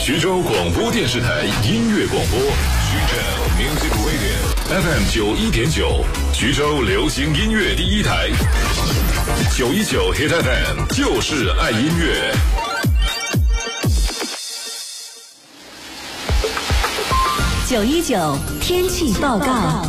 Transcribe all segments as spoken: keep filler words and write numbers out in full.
徐州广播电视台音乐广播，徐州 Music Radio F M 九一点九，徐州流行音乐第一台，九一九 Hit F M 就是爱音乐。 九一九天气报告。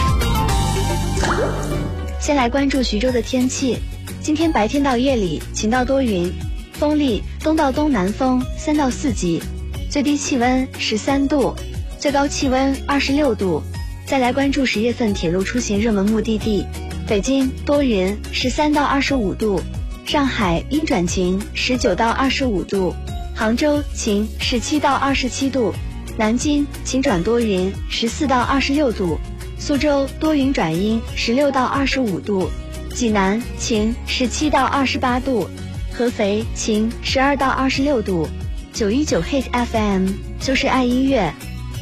先来关注徐州的天气。今天白天到夜里晴到多云，风力东到东南风三到四级，最低气温十三度，最高气温二十六度。再来关注十月份铁路出行热门目的地：北京多云，十三到二十五度；上海阴转晴，十九到二十五度；杭州晴，十七到二十七度；南京晴转多云，十四到二十六度；苏州多云转阴，十六到二十五度；济南晴，十七到二十八度；合肥晴，十二到二十六度。九一九 Hit F M 就是爱音乐。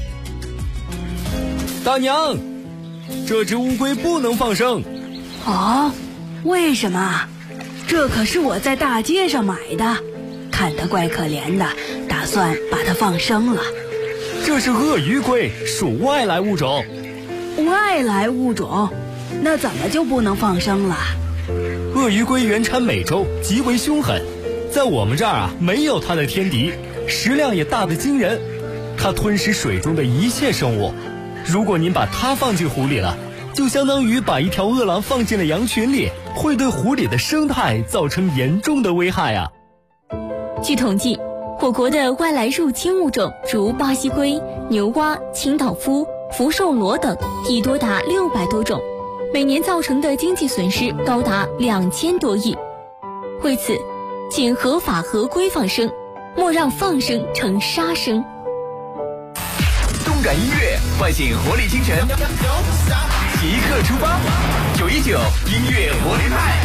大娘，这只乌龟不能放生。 哦，为什么？这可是我在大街上买的，看它怪可怜的，打算把它放生了。 这是鳄鱼龟，属外来物种。 外来物种？那怎么就不能放生了？ 鳄鱼龟原产美洲，极为凶狠，在我们这儿啊，没有它的天敌，食量也大得惊人。它吞食水中的一切生物，如果您把它放进湖里了，就相当于把一条饿狼放进了羊群里，会对湖里的生态造成严重的危害啊。 据统计，我国的外来入侵物种如巴西龟、牛蛙、清道夫、福寿螺等已多达六百多种，每年造成的经济损失高达两千多亿。为此，请合法合规放生，莫让放生成杀生。 动感音乐唤醒活力精神，即刻出发！九一九音乐活力派。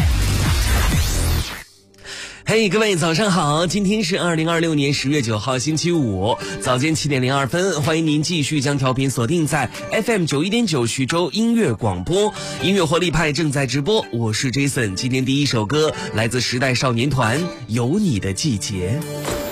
嘿、hey, 各位早上好，今天是二零二六年十月九号星期五，早间七点零二分，欢迎您继续将调频锁定在 F M 九一点九徐州音乐广播，音乐活力派正在直播，我是 Jason。今天第一首歌来自时代少年团，有你的季节。